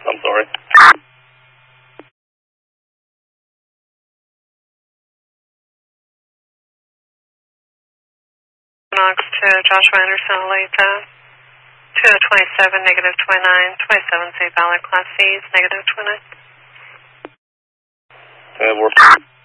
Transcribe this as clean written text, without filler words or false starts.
I'm sorry. Knox to Joshua Anderson, Olathe. 2027, negative 29, 27 St. Valor, Class C's, negative 29. We're